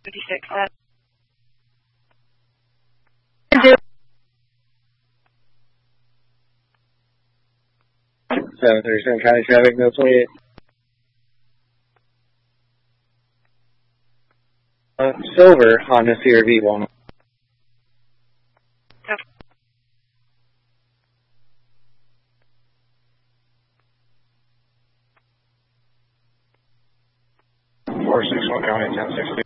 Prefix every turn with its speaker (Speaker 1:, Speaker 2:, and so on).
Speaker 1: 56.
Speaker 2: 737 County Traffic, no 28. Silver Honda CRV Walnut.
Speaker 1: Yep.
Speaker 2: 461 County 1060.